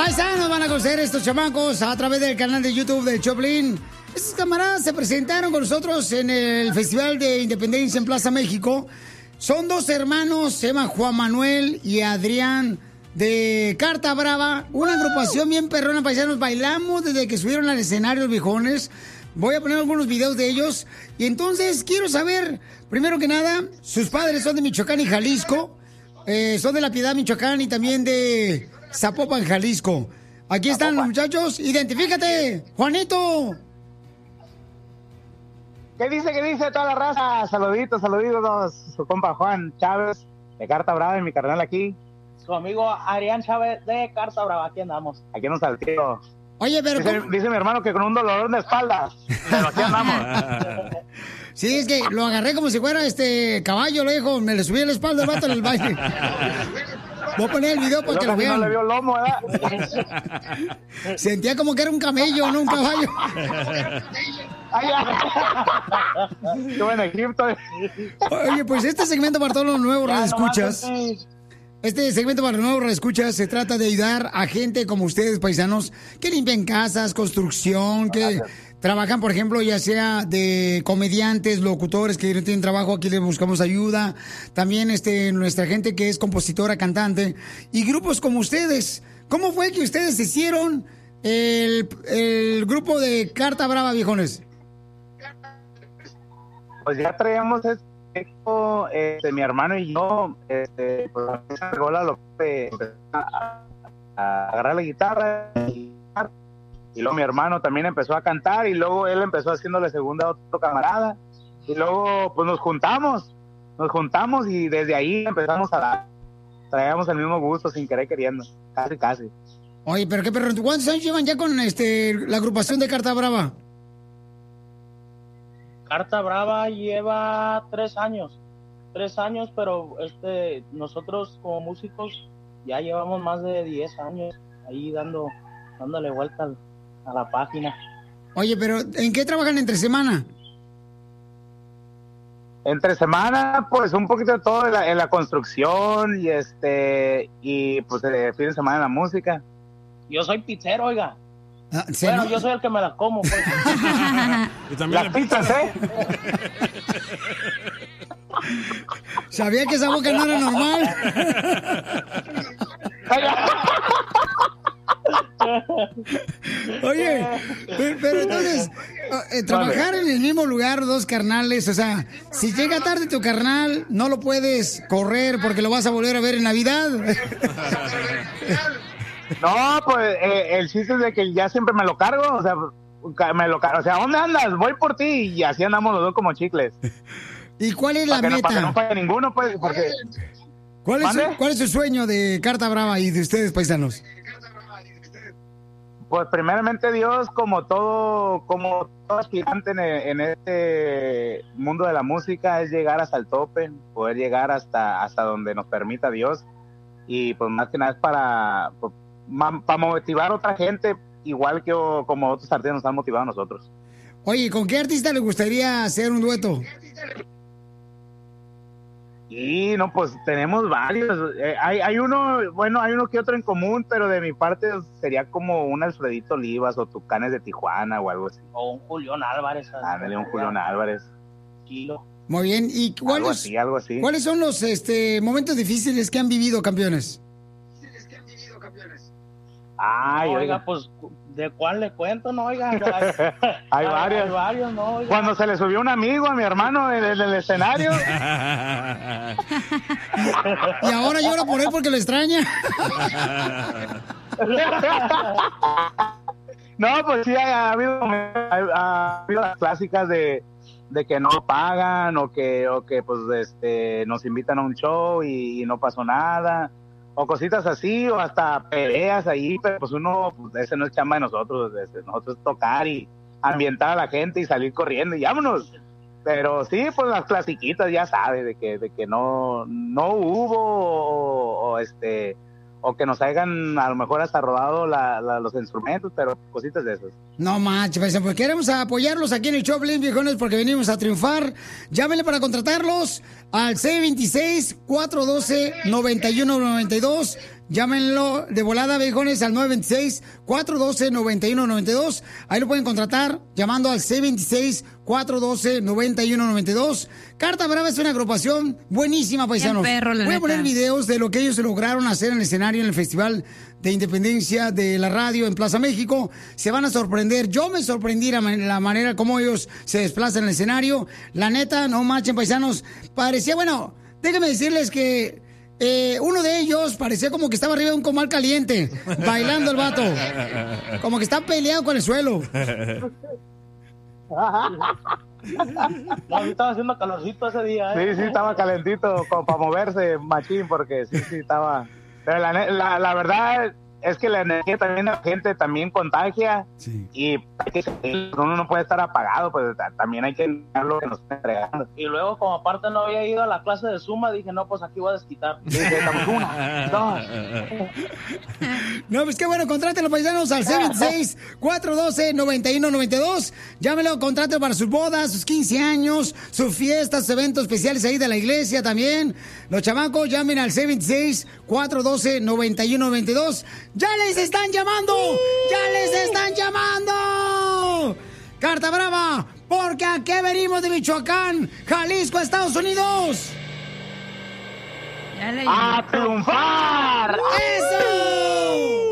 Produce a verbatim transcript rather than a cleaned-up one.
Paisanos, van a conocer estos chamacos a través del canal de YouTube de Choplin. Estos camaradas se presentaron con nosotros en el Festival de Independencia en Plaza México. Son dos hermanos, se llaman Juan Manuel y Adrián, de Carta Brava. Una agrupación bien perrona, paisanos. Bailamos desde que subieron al escenario los viejones. Voy a poner algunos videos de ellos. Y entonces quiero saber, primero que nada, sus padres son de Michoacán y Jalisco. Eh, son de La Piedad, Michoacán, y también de Zapopan, Jalisco. Aquí están los muchachos. Identifícate, Juanito. ¿Qué dice, qué dice toda la raza? Saluditos, saluditos. Su compa Juan Chávez, de Carta Brava, y mi carnal aquí. Su amigo Adrián Chávez, de Carta Brava. Aquí andamos. Aquí en un saltillo. Oye, pero... Dice, dice mi hermano que con un dolor de espalda. Pero aquí andamos. Sí, es que lo agarré como si fuera este caballo, lo dijo. Me le subí a la espalda al vato en el baile. Voy a poner el video para que lo vean. No le vio el lomo, ¿verdad? Sentía como que era un camello, no un caballo. Qué buen Egipto. Oye, pues este segmento para todos los nuevos radioescuchas. Este segmento para los nuevos radioescuchas se trata de ayudar a gente como ustedes, paisanos, que limpian casas, construcción, que trabajan, por ejemplo, ya sea de comediantes, locutores que no tienen trabajo, aquí les buscamos ayuda. También este, nuestra gente que es compositora, cantante, y grupos como ustedes. ¿Cómo fue que ustedes hicieron el, el grupo de Carta Brava, viejones? Pues ya traíamos este, este mi hermano y yo, este, pues esa rola lo que a, a agarrar la guitarra y, y luego mi hermano también empezó a cantar y luego él empezó haciéndole segunda a otro camarada y luego pues nos juntamos, nos juntamos y desde ahí empezamos a dar, traíamos el mismo gusto sin querer queriendo, casi casi. Oye, pero qué perro, ¿cuántos años llevan ya con este la agrupación de Carta Brava? Carta Brava lleva tres años, tres años, pero este nosotros como músicos ya llevamos más de diez años ahí dando, dándole vuelta al, a la página. Oye, pero ¿en qué trabajan entre semana? Entre semana, pues un poquito de todo en la, en la construcción y este y pues el fin de semana en la música. Yo soy pizzero, oiga. Ah, bueno, no? yo soy el que me las como, pues. Y también las pizzas, ¿eh? Sabía que esa boca no era normal. Oye, pero, pero entonces, eh, trabajar en el mismo lugar, dos carnales, o sea, si llega tarde tu carnal, no lo puedes correr porque lo vas a volver a ver en Navidad. No, pues eh, el chiste es de que ya siempre me lo cargo, o sea, me lo cargo, o sea, ¿dónde andas? Voy por ti y así andamos los dos como chicles. ¿Y cuál es la para que meta? No, para que no falle ninguno, pues, porque... ¿Cuál es, su, ¿Cuál es su sueño de Carta Brava y de ustedes, paisanos? Pues primeramente Dios, como todo, como todo aspirante en, en este mundo de la música, es llegar hasta el tope, poder llegar hasta, hasta donde nos permita Dios. Y pues más que nada es para... Pues, para motivar a otra gente, igual que o, como otros artistas nos han motivado a nosotros. Oye, ¿con qué artista le gustaría hacer un dueto? Y no, pues tenemos varios. Eh, hay, hay uno, bueno, hay uno que otro en común, pero de mi parte sería como un Alfredito Olivas o Tucanes de Tijuana o algo así. O un Julián Álvarez. Ándale, un Julián Álvarez. Kilo. Muy bien, ¿y cuáles, algo así, algo así. ¿cuáles son los este, momentos difíciles que han vivido, campeones? Ay, oiga, oiga, pues, ¿de cuál le cuento? No, oiga. Hay, hay varios. Hay varios, no, oiga. Cuando se le subió un amigo a mi hermano en el, el escenario. Y ahora llora por él porque lo extraña. No, pues sí, ha, ha habido, ha, ha habido las clásicas de, de que no pagan o que, o que pues, este, nos invitan a un show y, y no pasó nada. O cositas así, o hasta peleas ahí, pero pues uno, pues ese no es chamba de nosotros, ese, nosotros es tocar y ambientar a la gente y salir corriendo y vámonos. Pero sí, pues las clasiquitas ya sabes, de que, de que no, no hubo, o, o este, o que nos hayan a lo mejor hasta rodado la, la, los instrumentos, pero cositas de esas. No manches, pues queremos apoyarlos aquí en el Choplin, viejones, porque venimos a triunfar. Llámenle para contratarlos al seis dos seis, cuatro uno dos, nueve uno nueve dos. Llámenlo de volada, viejones, al nueve dos seis, cuatro uno dos, nueve uno nueve dos. Ahí lo pueden contratar llamando al seis dos seis, cuatro uno dos, nueve uno nueve dos. Carta Brava es una agrupación buenísima, paisanos. Perro, la Voy a neta. poner videos de lo que ellos lograron hacer en el escenario en el Festival de Independencia de la Radio en Plaza México. Se van a sorprender. Yo me sorprendí la, man- la manera como ellos se desplazan en el escenario. La neta, no marchen, paisanos. Parecía, bueno, déjenme decirles que eh, uno de ellos parecía como que estaba arriba de un comal caliente, bailando el vato. Como que está peleado con el suelo. No, sí estaba haciendo calorcito ese día, ¿eh? Sí, sí, estaba calentito como para moverse, machín, porque sí, sí, estaba... Pero la, ne- la, la verdad es que la energía también la gente también contagia. Sí. Y hay que seguir, uno no puede estar apagado, pues ta- también hay que dar lo que nos está entregando. Y luego, como aparte no había ido a la clase de Zumba, dije, no, pues aquí voy a desquitar. Dice, estamos una, dos. No, pues qué bueno, contrátenlo, paisanos, al seis dos seis, cuatro uno dos, nueve uno nueve dos. Llámelo, contrátelo para sus bodas, sus quince años, sus fiestas, sus eventos especiales ahí de la iglesia también. Los chamacos, llamen al seis dos seis, cuatro uno dos, nueve uno nueve dos. ¡Ya les están llamando! ¡Ya les están llamando! Carta Brava, porque aquí venimos de Michoacán, Jalisco, Estados Unidos. Ya le ¡A triunfar! ¡Eso!